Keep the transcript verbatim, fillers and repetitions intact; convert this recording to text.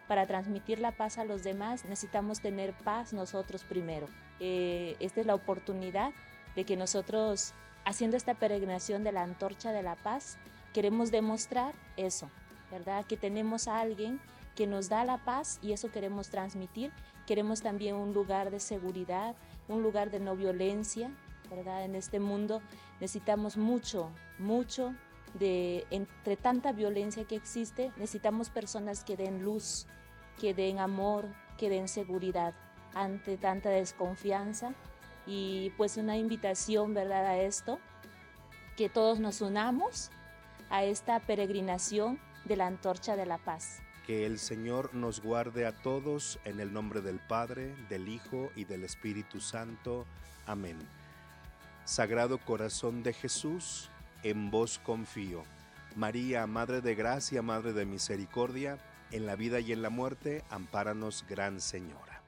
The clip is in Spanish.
para transmitir la paz a los demás, necesitamos tener paz nosotros primero. Eh, esta es la oportunidad de que nosotros, haciendo esta peregrinación de la antorcha de la paz, queremos demostrar eso, ¿verdad? Que tenemos a alguien que nos da la paz y eso queremos transmitir. Queremos también un lugar de seguridad, un lugar de no violencia, ¿verdad? En este mundo necesitamos mucho, mucho de, entre tanta violencia que existe, necesitamos personas que den luz, que den amor, que den seguridad ante tanta desconfianza. Y pues una invitación, ¿verdad?, a esto, que todos nos unamos a esta peregrinación de la antorcha de la paz. Que el Señor nos guarde a todos en el nombre del Padre, del Hijo y del Espíritu Santo. Amén. Sagrado Corazón de Jesús, en vos confío. María, Madre de Gracia, Madre de Misericordia, en la vida y en la muerte, ampáranos, Gran Señora.